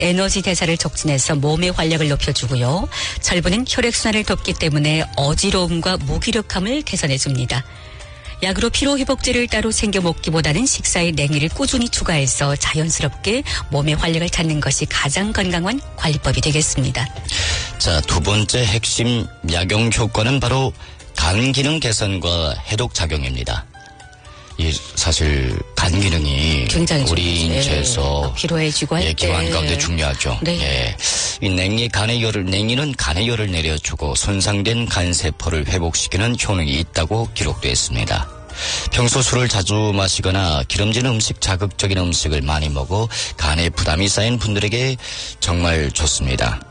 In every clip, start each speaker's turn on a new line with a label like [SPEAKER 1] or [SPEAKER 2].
[SPEAKER 1] 에너지 대사를 촉진해서 몸의 활력을 높여주고요. 철분은 혈액순환을 돕기 때문에 어지러움과 무기력함을 개선해줍니다. 약으로 피로회복제를 따로 챙겨 먹기보다는 식사에 냉이를 꾸준히 추가해서 자연스럽게 몸의 활력을 찾는 것이 가장 건강한 관리법이 되겠습니다.
[SPEAKER 2] 자, 두 번째 핵심 약용 효과는 바로 간 기능 개선과 해독 작용입니다. 사실 간 기능이
[SPEAKER 1] 굉장히
[SPEAKER 2] 우리 인체에서
[SPEAKER 1] 피로해지고 할 때
[SPEAKER 2] 기관 가운데 중요하죠.
[SPEAKER 1] 네.
[SPEAKER 2] 예. 이 냉이는 간의 열을 내려주고 손상된 간 세포를 회복시키는 효능이 있다고 기록되어 있습니다. 평소 술을 자주 마시거나 기름진 음식, 자극적인 음식을 많이 먹어 간에 부담이 쌓인 분들에게 정말 좋습니다.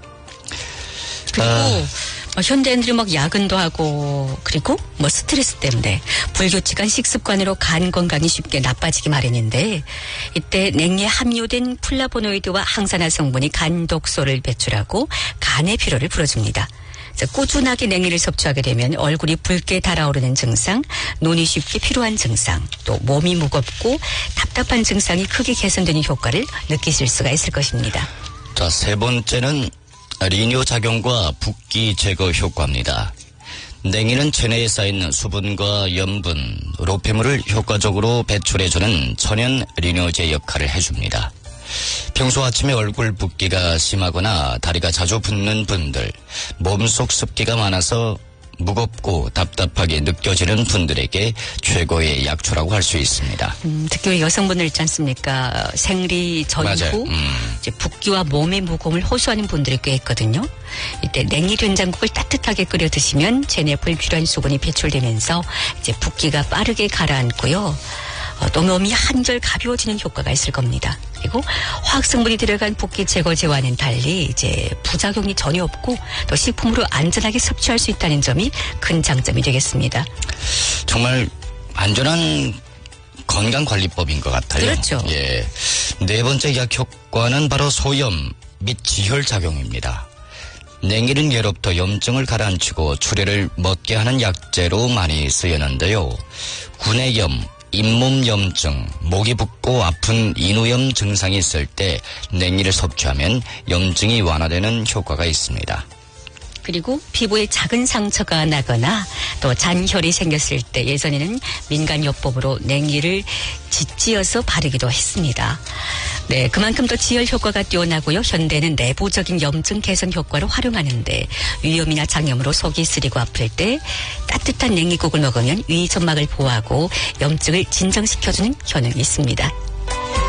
[SPEAKER 1] 그리고 현대인들이 막 야근도 하고 그리고 스트레스 때문에 불규칙한 식습관으로 간 건강이 쉽게 나빠지기 마련인데 이때 냉이에 함유된 플라보노이드와 항산화 성분이 간 독소를 배출하고 간의 피로를 풀어줍니다. 꾸준하게 냉이를 섭취하게 되면 얼굴이 붉게 달아오르는 증상, 눈이 쉽게 피로한 증상, 또 몸이 무겁고 답답한 증상이 크게 개선되는 효과를 느끼실 수가 있을 것입니다.
[SPEAKER 2] 자, 세 번째는 리뇨 작용과 붓기 제거 효과입니다. 냉이는 체내에 쌓인 수분과 염분, 노폐물을 효과적으로 배출해주는 천연 리뇨제 역할을 해줍니다. 평소 아침에 얼굴 붓기가 심하거나 다리가 자주 붓는 분들, 몸속 습기가 많아서 무겁고 답답하게 느껴지는 분들에게 최고의 약초라고 할 수 있습니다.
[SPEAKER 1] 특히 우리 여성분들 있지 않습니까? 생리 전후 이제 붓기와 몸의 무거움을 호소하는 분들이 꽤 있거든요. 이때 냉이 된장국을 따뜻하게 끓여 드시면 체내 불필요한 수분이 배출되면서 이제 붓기가 빠르게 가라앉고요. 또 몸이 한결 가벼워지는 효과가 있을 겁니다. 그리고 화학성분이 들어간 붓기 제거제와는 달리 이제 부작용이 전혀 없고 또 식품으로 안전하게 섭취할 수 있다는 점이 큰 장점이 되겠습니다.
[SPEAKER 2] 정말 안전한 건강관리법인 것 같아요.
[SPEAKER 1] 그렇죠.
[SPEAKER 2] 예. 네 번째 약 효과는 바로 소염 및 지혈 작용입니다. 냉이는 예로부터 염증을 가라앉히고 출혈을 멎게 하는 약재로 많이 쓰였는데요. 구내염, 잇몸 염증, 목이 붓고 아픈 인후염 증상이 있을 때 냉이를 섭취하면 염증이 완화되는 효과가 있습니다.
[SPEAKER 1] 그리고 피부에 작은 상처가 나거나 또 잔혈이 생겼을 때 예전에는 민간요법으로 냉이를 짓지어서 바르기도 했습니다. 네, 그만큼 또 지혈 효과가 뛰어나고요. 현대는 내부적인 염증 개선 효과를 활용하는데 위염이나 장염으로 속이 쓰리고 아플 때 따뜻한 냉이국을 먹으면 위 점막을 보호하고 염증을 진정시켜주는 효능이 있습니다.